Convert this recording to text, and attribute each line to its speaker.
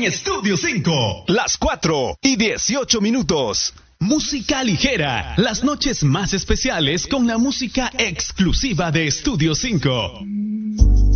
Speaker 1: Estudio 5. Las 4:18. Música ligera. Las noches más especiales con la música exclusiva de Estudio 5.